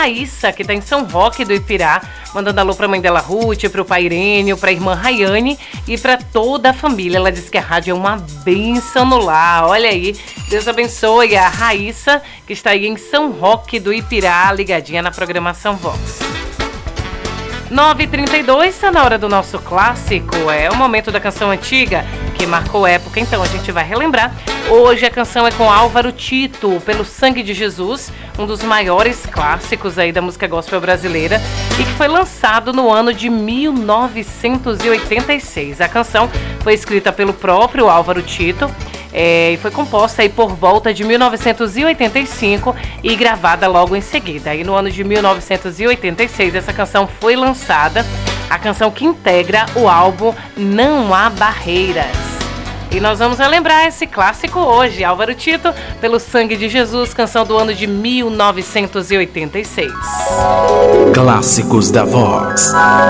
Raíssa, que tá em São Roque do Ipirá, mandando alô pra mãe dela, Ruth, pro pai Irênio, pra irmã Rayane e pra toda a família. Ela diz que a rádio é uma bênção no lar. Olha aí, Deus abençoe a Raíssa, que está aí em São Roque do Ipirá, ligadinha na programação Vox. 9h32, está na hora do nosso clássico. É o momento da canção antiga que marcou época, então a gente vai relembrar. Hoje a canção é com Álvaro Tito, Pelo Sangue de Jesus, um dos maiores clássicos aí da música gospel brasileira e que foi lançado no ano de 1986. A canção foi escrita pelo próprio Álvaro Tito e foi composta aí por volta de 1985 e gravada logo em seguida. Aí no ano de 1986 essa canção foi lançada, a canção que integra o álbum Não Há Barreiras. E nós vamos relembrar esse clássico hoje, Álvaro Tito, Pelo Sangue de Jesus, canção do ano de 1986. Clássicos da Vox.